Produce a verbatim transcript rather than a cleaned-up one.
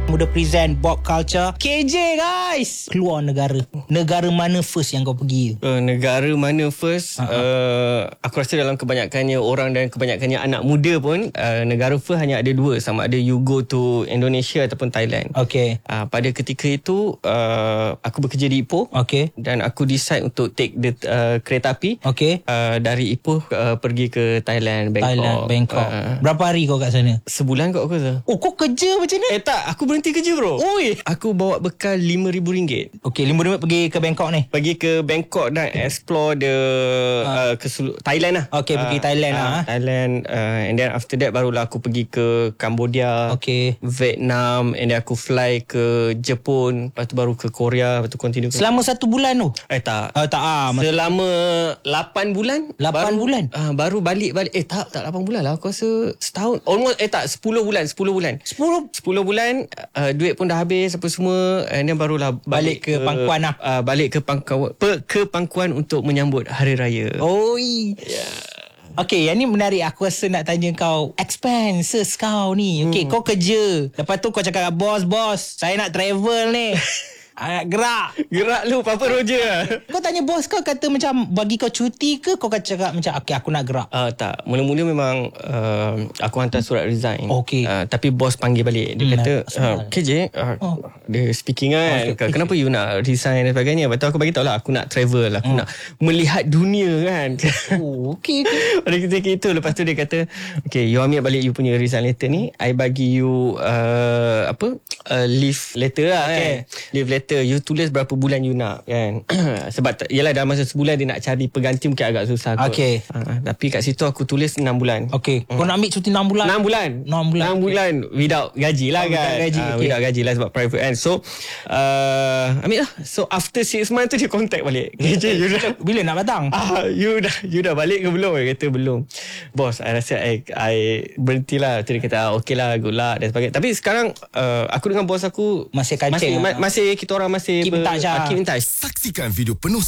Muda present Bob Culture. K J guys, keluar negara. Negara mana first yang kau pergi? Uh, negara mana first? Uh-huh. Uh, aku rasa dalam kebanyakannya orang dan kebanyakannya anak muda pun, uh, negara first hanya ada dua. Sama ada you go to Indonesia ataupun Thailand. Okay. Uh, pada ketika itu, uh, aku bekerja di Ipoh. Okay. Dan aku decide untuk take the uh, kereta api. Okay. Uh, dari Ipoh uh, pergi ke Thailand, Bangkok. Thailand, Bangkok. Uh, Berapa hari kau kat sana? Sebulan kot aku rasa. Oh, kau kerja macam ni? Eh tak, aku berhenti kerja bro. Oi. Aku bawa bekal lima ribu ringgit. Okay, lima ribu pergi ke Bangkok ni? Pergi ke Bangkok dan explore the uh. Uh, ke selu- Thailand lah. Okay, uh, pergi Thailand uh, lah. Thailand uh, and then after that barulah aku pergi ke Cambodia, okay, Vietnam, and then aku fly ke Jepun, lepas tu baru ke Korea, lepas tu continue ke... Selama satu bulan tu? Eh tak. Oh, tak ah. Selama lapan bulan. lapan bulan? Uh, baru balik-balik. Eh tak, tak lapan bulan lah. Aku rasa setahun. Almost, eh tak, sepuluh bulan. sepuluh bulan. sepuluh? sepuluh bulan, uh, duit pun dah habis apa semua. And then barulah balik, balik ke, ke pangkuan lah. Uh, balik ke pangkuan, pe, ke pangkuan untuk menyambut Hari Raya. Oi. Yeah. Okay, yang ni menarik. Aku rasa nak tanya kau expenses kau ni. Okay, hmm. kau kerja. Lepas tu kau cakap, bos, bos, saya nak travel ni. Ayat gerak. Gerak lu, Papa Roger. Kau tanya bos kau, kata macam bagi kau cuti ke? Kau kata cakap macam, okay, aku nak gerak? Uh, tak, mula-mula memang uh, aku hantar surat resign. Okay. Uh, tapi bos panggil balik. Dia hmm, kata, uh, K J, uh, oh. dia speaking kan, okay, kenapa okay. you nak resign dan sebagainya. Lepas tu aku bagi tahu lah, aku nak travel, aku hmm. nak melihat dunia kan. Oh, okay, okay. Pada ketika itu, lepas tu dia kata, okay, you ambil balik you punya resign letter ni, I bagi you uh, apa uh, leave letter lah okay. kan. Leave letter, you tulis berapa bulan you nak kan. Sebab yalah dalam masa sebulan dia nak cari pengganti mungkin agak susah kot. Okay. Uh, tapi kat situ aku tulis enam bulan. Okay. Hmm. Kau nak ambil cuti enam bulan? enam bulan. enam bulan. enam bulan without gaji lah oh, kan. Without gaji. Uh, okay. Without gaji lah sebab private kan. So uh, ambil lah. So after six months tu dia contact balik. K J, you dah, bila nak datang? Ah, uh, you dah you dah balik ke belum? Dia kata belum. Bos, I rasa I, I berhentilah. Dia kata ah, okay lah, good luck dan sebagainya. Tapi sekarang uh, aku dengan bos aku masih kancing. Masih, ma- masih kita orang masih keep in touch. Keep in touch. Saksikan video penuh